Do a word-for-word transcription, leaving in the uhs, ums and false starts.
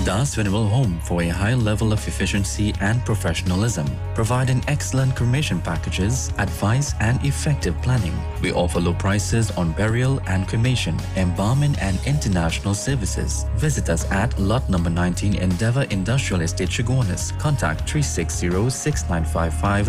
Das Venerable Home for a high level of efficiency and professionalism, providing excellent cremation packages, advice and effective planning. We offer low prices on burial and cremation, embalming and international services. Visit us at lot number nineteen Endeavour Industrial Estate, Chagonis. Contact three six zero, six nine five five